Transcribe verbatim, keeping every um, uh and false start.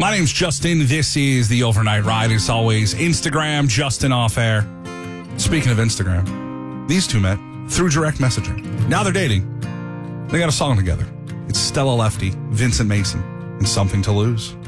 My name's Justin. This is the Overnight Ride. As always, Instagram, Justin Off Air. Speaking of Instagram, these two met through direct messaging. Now they're dating. They got a song together. It's Stella Lefty, Vincent Mason, and Something to Lose.